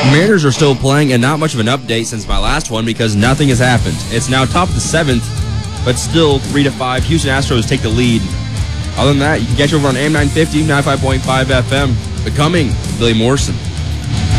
Mariners are still playing, and not much of an update since my last one because nothing has happened. It's now top of the 7th, but still 3-5. Houston Astros take the lead. Other than that, you can catch over on AM 950, 95.5 FM. Becoming Billy Morrison.